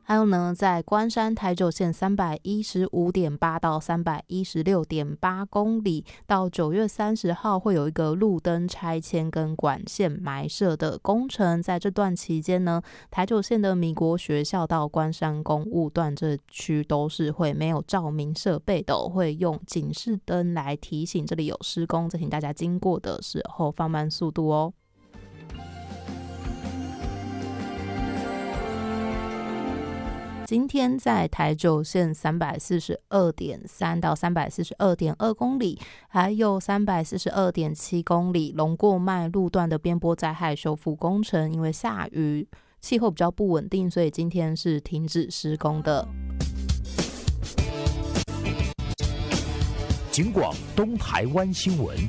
还有呢，在关山台九线315.8到316.8公里，到9月30号会有一个路灯拆迁跟管线埋设的工程。在这段期间呢，台九线的米国学校到关山公务段这区都是会没有照明设备的，会用警示灯来提醒这里有施工，再请大家经过的时候放慢速度哦。今天在台九线342.3到342.2公里，还有342.7公里龙过脉路段的边坡灾害修复工程，因为下雨气候比较不稳定，所以今天是停止施工的。 警广东台湾新闻。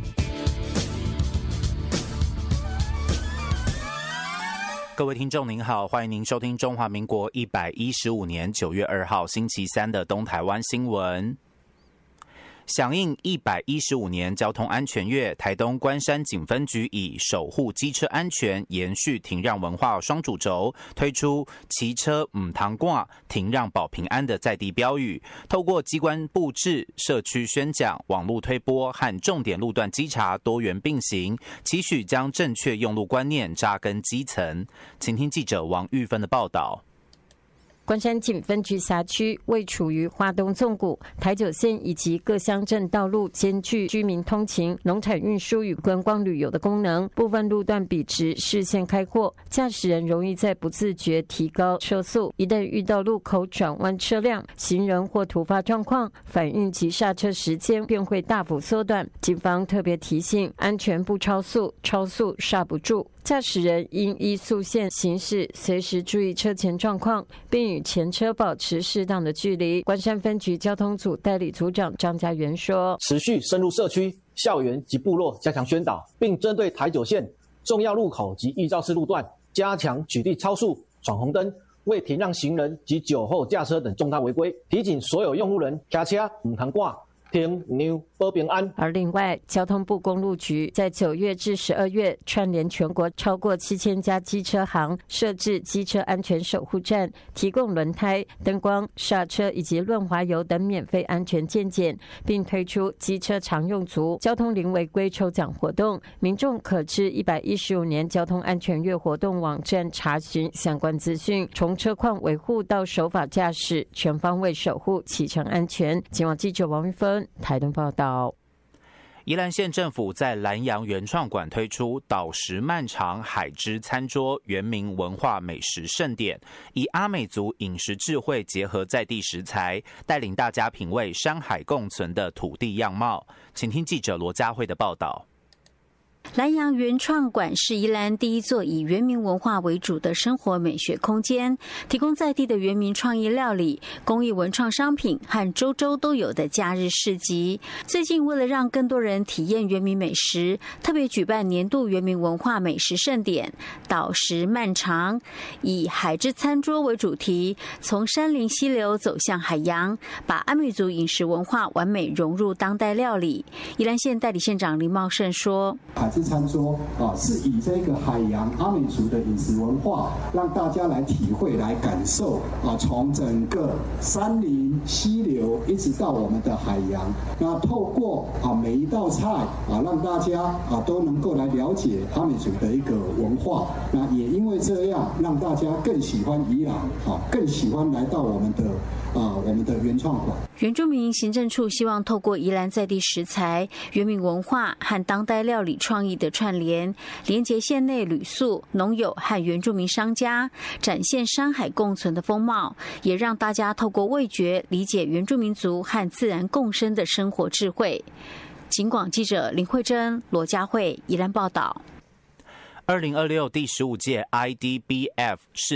各位听众您好，欢迎您收听中华民国115年9月2号星期三的东台湾新闻。响应115年交通安全月，台东关山警分局以守护机车安全、延续停让文化双主轴，推出骑车唔通挂、停让保平安的在地标语，透过机关布置、社区宣讲、网络推播和重点路段稽查多元并行，期许将正确用路观念扎根基层。请听记者王玉芬的报道。 关山警分局辖区位处于花东纵谷、台九线以及各乡镇道路，兼具居民通勤、农产运输与观光旅游的功能。部分路段笔直，视线开阔，驾驶人容易在不自觉提高车速。一旦遇到路口转弯车辆、行人或突发状况，反应及刹车时间便会大幅缩短。警方特别提醒：安全不超速，超速刹不住。驾驶人应依速线行驶，随时注意车前状况，并与前车保持适当的距离。关山分局交通组代理组长张家元说： 持续深入社区、校园及部落加强宣导，并针对台九线重要路口及预肇式路段，加强取缔超速、闯红灯、未停让行人及酒后驾车等重大违规，提醒所有用路人骑车唔通挂、停让保平安。 而另外，交通部公路局在9月至12月串联全国超过7000家机车行，设置机车安全守护站，提供轮胎、灯光、刹车以及润滑油等免费安全健检，并推出机车常用族交通零违规抽奖活动，民众可至115年交通安全月活动网站查询相关资讯，从车况维护到守法驾驶，全方位守护骑乘安全。警网记者王玉芬台东报道。 宜兰县政府在兰阳原创馆推出岛食漫长海之餐桌原民文化美食盛典，以阿美族饮食智慧结合在地食材，带领大家品味山海共存的土地样貌。请听记者罗佳慧的报道。 兰阳原创馆是宜兰第一座以原民文化为主的生活美学空间，提供在地的原民创意料理、工艺文创商品和周周都有的假日市集。最近为了让更多人体验原民美食，特别举办年度原民文化美食盛典岛食漫长，以海之餐桌为主题，从山林溪流走向海洋，把阿美族饮食文化完美融入当代料理。宜兰县代理县长林茂胜说： 海之餐桌是以这个海洋阿美族的饮食文化，让大家来体会、来感受从整个山林溪流一直到我们的海洋，那透过每一道菜让大家都能够来了解阿美族的一个文化。那也因为这样，让大家更喜欢宜兰，更喜欢来到我们的原创馆。 原住民行政处希望透过宜兰在地食材、原民文化和当代料理创意的串联，连结县内旅宿、农友和原住民商家，展现山海共存的风貌，也让大家透过味觉理解原住民族和自然共生的生活智慧。警广记者林慧珍、罗佳慧宜兰报道。 2026第15届 IDBF 世